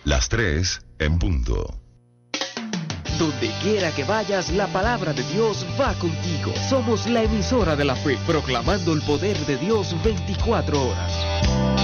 Las 3 en punto. Donde quiera que vayas, la palabra de Dios va contigo. Somos la emisora de la fe, proclamando el poder de Dios 24 horas.